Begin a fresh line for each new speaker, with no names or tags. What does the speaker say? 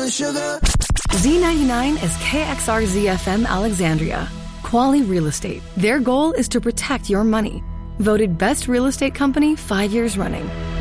and sugar.
Z99 is KXRZ-FM Alexandria. Quality Real Estate. Their goal is to protect your money. Voted Best Real Estate Company 5 years running.